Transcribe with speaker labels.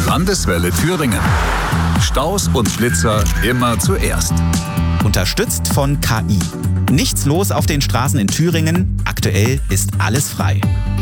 Speaker 1: Landeswelle Thüringen. Staus und Blitzer immer zuerst.
Speaker 2: Unterstützt von KI. Nichts los auf den Straßen in Thüringen. Aktuell ist alles frei.